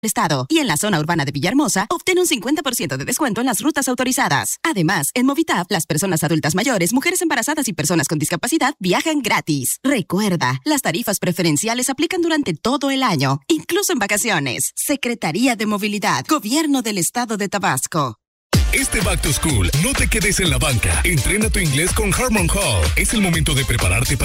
Estado. Y en la zona urbana de Villahermosa, obtén un 50% de descuento en las rutas autorizadas. Además, en Movitap, las personas adultas mayores, mujeres embarazadas y personas con discapacidad viajan gratis. Recuerda, las tarifas preferenciales aplican durante todo el año, incluso en vacaciones. Secretaría de Movilidad, Gobierno del Estado de Tabasco. Este Back to School, no te quedes en la banca. Entrena tu inglés con Harmon Hall. Es el momento de prepararte para